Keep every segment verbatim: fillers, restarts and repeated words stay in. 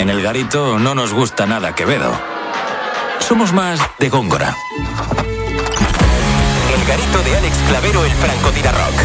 En El Garito no nos gusta nada Quevedo. Somos más de Góngora. El Garito de Alex Clavero, el francotirarrock.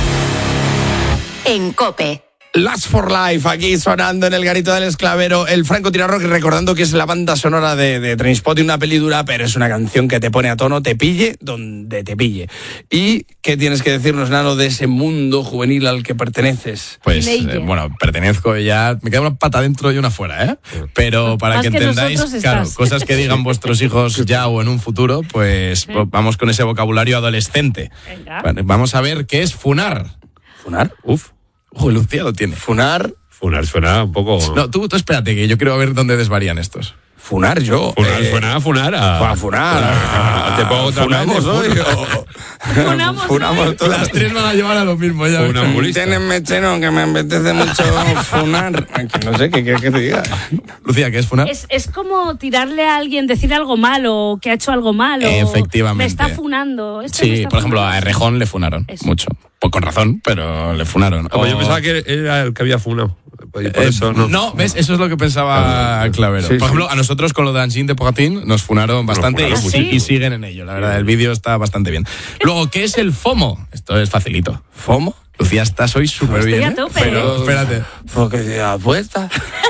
En COPE. Last for Life, aquí sonando en El Garito de Alex Clavero, el francotirarrock, recordando que es la banda sonora de, de Trainspotting, una peli dura, pero es una canción que te pone a tono, te pille donde te pille. ¿Y qué tienes que decirnos, Nano, de ese mundo juvenil al que perteneces? Pues, eh, bueno, pertenezco ya, me queda una pata dentro y una fuera, ¿eh? Pero para Más que que entendáis, claro, estás. cosas que digan vuestros hijos ya o en un futuro, pues Sí. vamos con ese vocabulario adolescente. Venga. Bueno, vamos a ver qué es funar. ¿Funar? Uf. Uy, Lucía lo tiene. Funar. Funar suena un poco... No, tú, tú espérate, que yo quiero ver dónde desvarían estos. Funar yo. Funar, eh, suena a funar. A, a funar. a- te pongo otra vez de Funamos hoy. fun- o- Funamos Funamos hoy. todas. Las tres van a llevar a lo mismo, ya ves. Funambulista. Ténenme cheno, que me apetece mucho funar. Que no sé, ¿qué quieres que te diga? Lucía, ¿qué es funar? Es, es como tirarle a alguien, decir algo malo, que ha hecho algo malo. Efectivamente. Me está funando. Este me Sí, está por ejemplo, funando. a Errejón le funaron Eso. mucho. Pues con razón, pero le funaron. Ah, pues yo O- pensaba que era el que había funado. Y por Eh, eso no. no, ¿ves? Eso es lo que pensaba Clavero. Sí, Por sí. ejemplo, a nosotros con lo de Angine de Pogatín nos funaron bastante funaron y, mucho. y siguen en ello. La verdad, el vídeo está bastante bien. Luego, ¿qué es el FOMO? Esto es facilito. ¿FOMO? Lucía, estás hoy súper Estoy bien. a ¿eh? tope. Pero espérate. Porque te apuesta.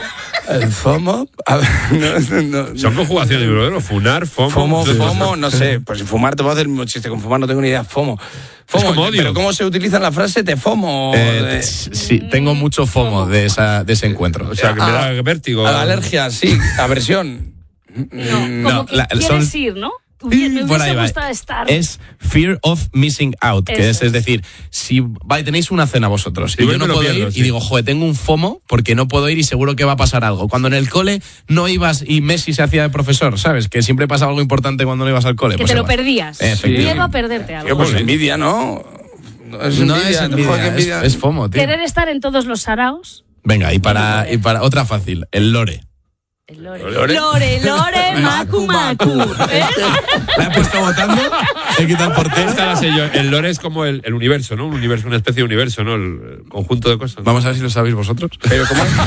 El FOMO. A ver, no, no, Son conjugaciones, yo creo, funar, fomo. FOMO, FOMO, no sé. Pues fumar, te puedo hacer un chiste con fumar, no tengo ni idea. FOMO. FOMO, como odio. pero ¿cómo se utiliza en la frase te FOMO? Eh, De- sí, tengo mucho FOMO de, esa, de ese encuentro. O sea, que me da vértigo. a la alergia, sí. Aversión. No, como No, que la- quieres son- ir, ¿no? Hubiera- Me Por ahí hubiese va. gustado estar. Es fear of missing out, que Eso es, es es. decir, si vais, tenéis una cena vosotros y Igual yo no me lo puedo pierdo, ir sí. y digo, joder, tengo un FOMO porque no puedo ir y seguro que va a pasar algo. Cuando en el cole no ibas y Messi se hacía de profesor, ¿sabes? Que siempre pasaba algo importante cuando no ibas al cole. Que Pues te lo igual. perdías. Efectivamente. Miedo a perderte algo. Tío, pues envidia, ¿no? No es No envidia, es envidia, joder, qué es, envidia. es FOMO, tío. Querer estar en todos los saraos. Venga, y para, y para otra fácil, el lore. El lore. Lore. Lore, lore, macu, macu. ¿Ves? La he puesto votando, he quitado el portero. Esta la sé yo. El lore es como el, el universo, ¿no? Un universo, una especie de universo, ¿no? El, el conjunto de cosas. Vamos a ver si lo sabéis vosotros. Pero ¿cómo es?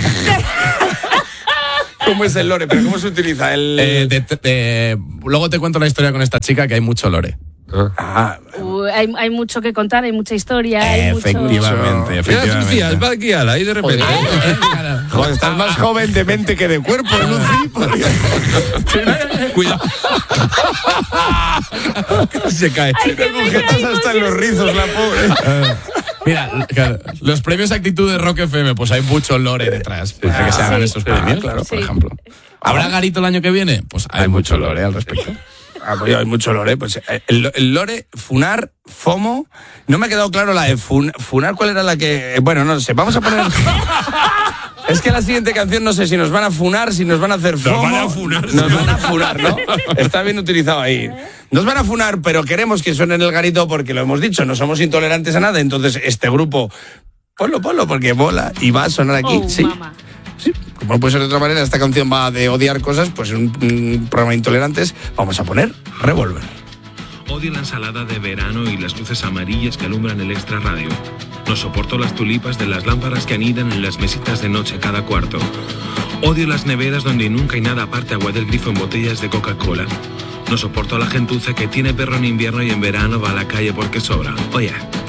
¿Cómo es el lore? ¿Pero cómo se utiliza? El... Eh, de- de- de- luego te cuento la historia con esta chica, que hay mucho lore. Ah. Ah, Uy, hay, hay mucho que contar, hay mucha historia. Hay mucho... Efectivamente, Mira, efectivamente. Lucía, va aquí ala, ahí de repente. joder, estás más joven de mente que de cuerpo, Lucy. porque- Cuidado. Se cae. Tiene agujetas hasta en los rizos, la pobre. Mira, claro, los premios Actitud de Rock F M, pues hay mucho lore detrás para que se hagan Sí. estos premios, Ah, claro. por Sí. ejemplo. ¿Habrá Garito el año que viene? Pues hay, mucho lore al respecto. Ah, pues hay mucho lore. Pues eh, el, el lore, funar, FOMO. No me ha quedado claro la de fun- funar, ¿cuál era la que...? Bueno, no sé, vamos a poner... Es que la siguiente canción no sé si nos van a funar, si nos van a hacer FOMO. van a funar, Nos sí. van a funar, ¿no? Está bien utilizado ahí. Nos van a funar, pero queremos que suene en el Garito porque lo hemos dicho, no somos intolerantes a nada. Entonces, este grupo, ponlo, ponlo, porque mola y va a sonar aquí. Oh, sí. mamá. Sí, como no puede ser de otra manera, esta canción va de odiar cosas, pues en un, un programa de intolerantes vamos a poner Revolver. Odio la ensalada de verano y las luces amarillas que alumbran el extra radio. No soporto las tulipas de las lámparas que anidan en las mesitas de noche cada cuarto. Odio las neveras donde nunca hay nada aparte agua del grifo en botellas de Coca-Cola. No soporto a la gentuza que tiene perro en invierno y en verano va a la calle porque sobra. Oye,